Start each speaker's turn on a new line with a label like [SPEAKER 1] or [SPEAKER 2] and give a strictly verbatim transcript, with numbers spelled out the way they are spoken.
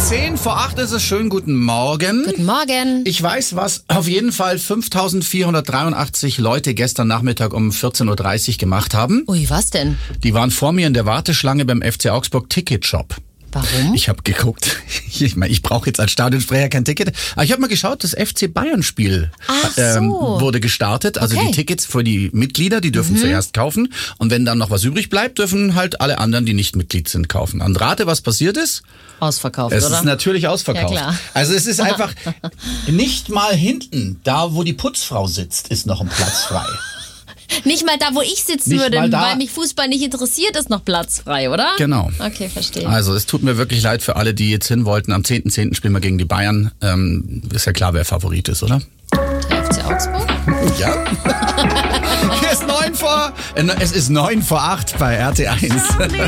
[SPEAKER 1] Zehn vor acht ist es. Schönen guten Morgen.
[SPEAKER 2] Guten Morgen.
[SPEAKER 1] Ich weiß, was auf jeden Fall fünftausendvierhundertdreiundachtzig Leute gestern Nachmittag um vierzehn Uhr dreißig gemacht haben.
[SPEAKER 2] Ui, was denn?
[SPEAKER 1] Die waren vor mir in der Warteschlange beim F C Augsburg Ticketshop.
[SPEAKER 2] Warum?
[SPEAKER 1] Ich habe geguckt. Ich meine, ich brauche jetzt als Stadionsprecher kein Ticket. Aber ich habe mal geschaut, das F C Bayern-Spiel
[SPEAKER 2] Ach
[SPEAKER 1] ähm,
[SPEAKER 2] so.
[SPEAKER 1] wurde gestartet. Also
[SPEAKER 2] Okay.
[SPEAKER 1] die Tickets für die Mitglieder, die dürfen
[SPEAKER 2] Mhm.
[SPEAKER 1] zuerst kaufen. Und wenn dann noch was übrig bleibt, dürfen halt alle anderen, die nicht Mitglied sind, kaufen. Und rate, was passiert ist?
[SPEAKER 2] Ausverkauft,
[SPEAKER 1] Es
[SPEAKER 2] oder?
[SPEAKER 1] ist natürlich ausverkauft.
[SPEAKER 2] Ja, klar.
[SPEAKER 1] Also es ist einfach nicht mal hinten, da wo die Putzfrau sitzt, ist noch ein Platz frei.
[SPEAKER 2] Nicht mal da, wo ich sitzen
[SPEAKER 1] Nicht
[SPEAKER 2] würde,
[SPEAKER 1] mal da.
[SPEAKER 2] weil mich Fußball nicht interessiert, ist noch Platz frei, oder?
[SPEAKER 1] Genau.
[SPEAKER 2] Okay, verstehe.
[SPEAKER 1] Also es tut mir wirklich leid für alle, die jetzt hin wollten. Am zehnten zehnten spielen wir gegen die Bayern. Ähm, ist ja klar, wer Favorit ist, oder?
[SPEAKER 2] Der F C Augsburg?
[SPEAKER 1] Ja. Es ist neun vor, äh, es ist neun vor acht bei R T eins.